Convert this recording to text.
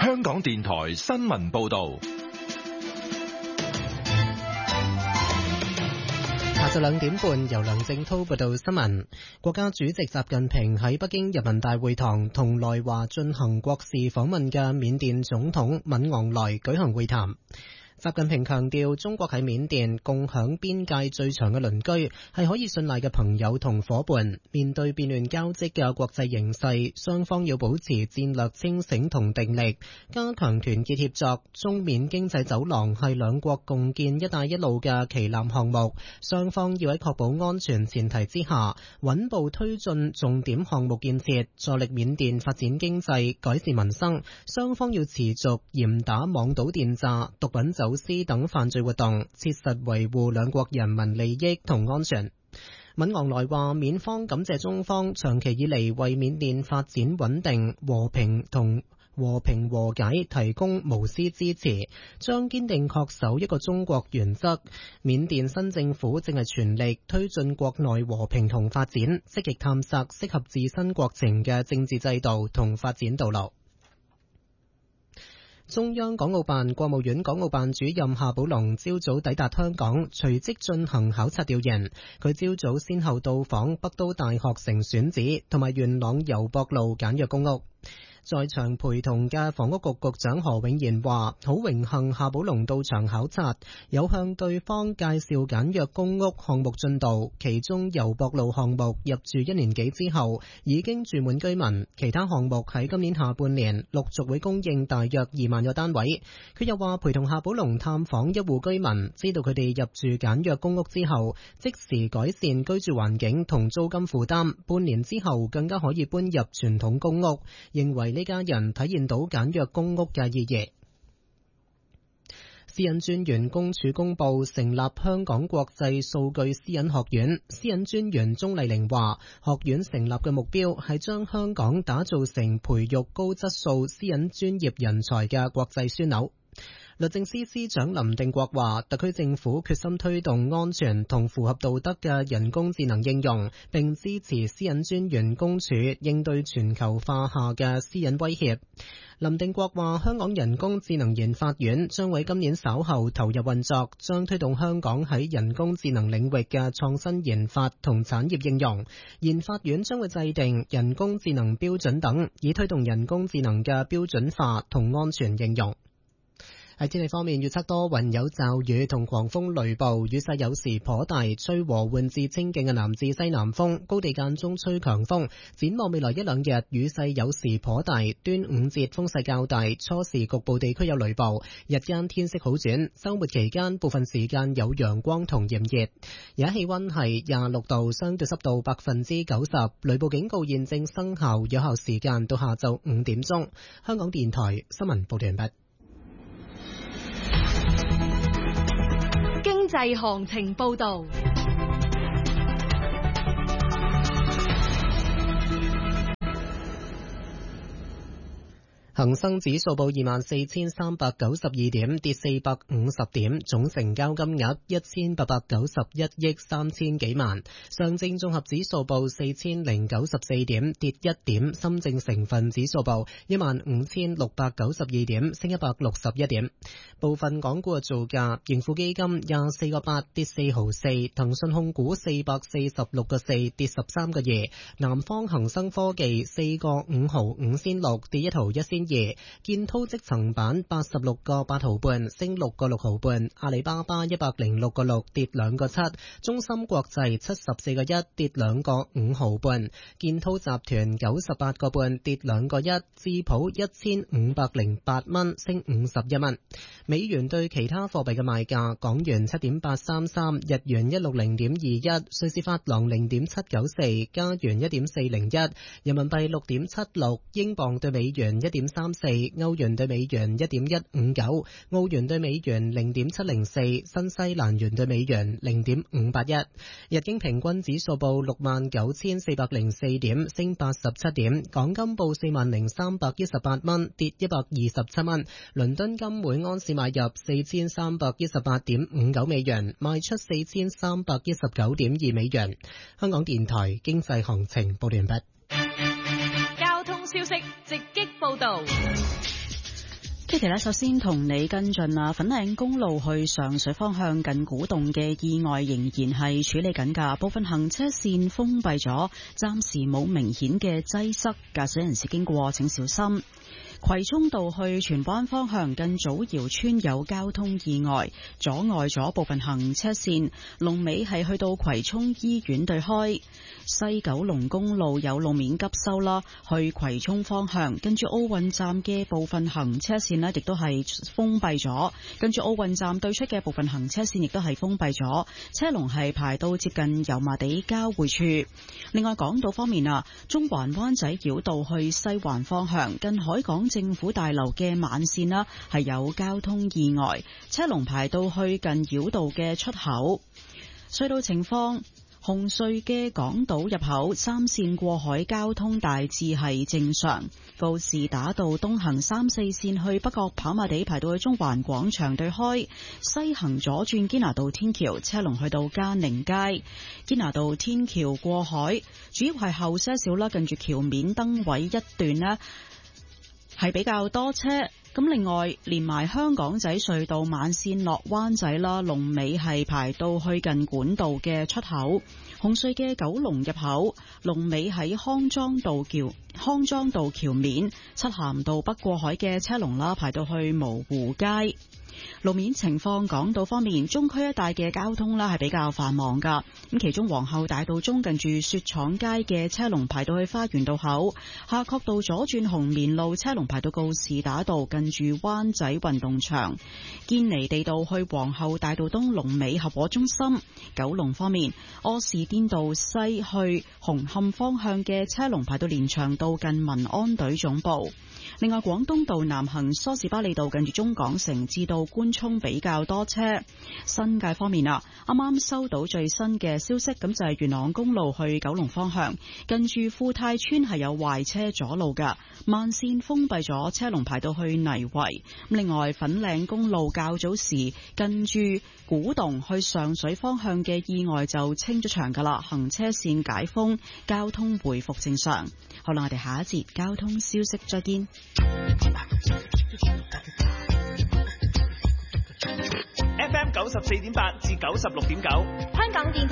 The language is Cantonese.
香港電台新聞報道。 下晝2點半，由梁正濤報道新聞。國家主席習近平喺北京人民大會堂同來華進行國事訪問嘅緬甸總統敏昂萊舉行會談。習近平強調，中國喺緬甸共享邊界最長嘅鄰居，係可以信賴嘅朋友同夥伴。面對變亂交織嘅國際形勢，雙方要保持戰略清醒同定力，加強團結協作。中緬經濟走廊係兩國共建一帶一路嘅旗艦項目，雙方要喺確保安全前提之下，穩步推進重點項目建設，助力緬甸發展經濟、改善民生。雙方要持續嚴打網賭電詐、毒品走私等犯罪活動，切實維護兩國人民利益同安全。敏昂萊話，緬方感謝中方長期以嚟為緬甸發展穩定、和平和解提供無私支持，將堅定恪守一個中國原則。緬甸新政府正係全力推進國內和平同發展，積極探索適合自身國情嘅政治制度同發展道路。中央港澳辦、國務院港澳辦主任夏寶龍朝早抵達香港，隨即進行考察調研。佢朝早先後到訪北都大學城選址同埋元朗油博路簡約公屋。在場陪同嘅房屋局局長何永賢話，好榮幸夏寶龍到場考察，有向對方介紹簡約公屋項目進度，其中油博路項目入住1年幾之後已經住滿居民，其他項目喺今年下半年陸續會供應大約2萬個單位。佢又話陪同夏寶龍探訪一戶居民，知道佢哋入住簡約公屋之後即時改善居住環境同租金負擔，半年之後更加可以搬入傳統公屋，認為呢家人體現到簡約公屋嘅意義。私隱專員公署公布成立香港國際數據私隱學院，私隱專員鍾麗玲話，學院成立嘅目標係將香港打造成培育高質素私隱專業人才嘅國際樞紐。律政司司長林定國話，特區政府決心推動安全同符合道德嘅人工智能應用，並支持私隱專員公署應對全球化下嘅私隱威脅。林定國話，香港人工智能研發院將喺今年稍後投入運作，將推動香港喺人工智能領域嘅創新研發同產業應用。研發院將會制定人工智能標準等，以推動人工智能嘅標準化同安全應用。喺天氣方面，預測多雲有驟雨同狂風雷暴，雨勢有時頗大，吹和緩至清勁嘅南至西南風，高地間中吹強風。展望未來1-2日，雨勢有時頗大，端午節風勢較大，初時局部地區有雷暴，日間天色好轉，週末期間部分時間有陽光同炎熱。而家氣溫係26度，相對濕度90%，雷暴警告現正生效，有效時間到下晝5點鐘。香港電台新聞報道完畢。 經濟行情報道。 恒生指數報24,392點，跌450點，總成交金額1891億3000幾萬。上證綜合指數報4094點，跌1點。深證成分指數報15692點，升161點。部分港股嘅造價：盈富基金24個8跌4毫4，騰訊控股446個4跌13個2，南方恒生科技4個5毫5仙6跌1毫1仙2，建滔積層板86個8毫半升6個6毫半，阿里巴巴106個6跌2個7，中芯國際74個1跌2個5毫半，建滔集團98個半跌2個1，智普1508蚊升51蚊。美元對其他貨幣嘅賣價：港元7.833，日元160.21，瑞士法郎0.794，加元1.401，人民幣6.76，英鎊對美元1.34，歐元對美元1.159，澳元對美元0.704，新西蘭元對美元0.581。日經平均指數報69,404點，升87點。港金報40,318蚊，跌127蚊。倫敦金每安士買入4318.59美元，賣出4319.2美元。香港電台經濟行情報完畢。 交通消息直擊報道。 Kitty 咧，首先同你跟進啊，粉嶺公路去上水方向近古洞嘅意外仍然係處理緊㗎，部分行車線封閉咗，暫時冇明顯嘅擠塞，駕駛人士經過請小心。葵涌道去荃灣方向近祖堯村有交通意外，阻礙咗部分行車線，龍尾係去到葵涌醫院對開。西九龍公路有路面急修啦，去葵涌方向跟住奧運站嘅部分行車線呢亦都係封閉咗，跟住奧運站對出嘅部分行車線亦都係封閉咗，車龍係排到接近油麻地交匯處。另外港島方面啊，中環灣仔繞道去西環方向近海港政府大樓嘅慢線啦，係有交通意外，車龍排到去近繞道嘅出口。隧道情況，紅隧嘅港島入口三線過海交通大致係正常，告士打道東行3、4線去北角跑馬地排到去中環廣場對開，西行左轉堅拿道天橋車龍去到嘉寧街，堅拿道天橋過海主要係後些少啦，近住橋面燈位一段呢係比較多車。咁另外連埋香港仔隧道慢線落灣仔啦，龍尾係排到去近管道嘅出口。紅隧嘅九龍入口龍尾喺康莊道橋面，漆咸道北過海嘅車龍啦，排到去蕪湖街。路面情況，港島方面，中區一帶嘅交通啦係比較繁忙噶。咁其中皇后大道中近住雪廠街嘅車龍排到去花園道口，夏慤道左轉紅棉路車龍排到告士打道近住灣仔運動場，堅尼地道去皇后大道東龍尾合和中心。九龍方面，柯士甸道西去紅磡方向嘅車龍排到連翔道近民安隊總部。另外，廣東道南行梳士巴利道近住中港城至到官涌比較多車。新界方面啊，啱啱收到最新嘅消息，咁就係元朗公路去九龍方向近住富泰村係有壞車阻路㗎，慢線封閉咗，車龍排到去泥圍。另外，粉嶺公路較早時近住古洞去上水方向嘅意外就清咗場㗎啦，行車線解封，交通回復正常。好啦，我哋下一節交通消息再見。 FM 94.8至96.9， 香港電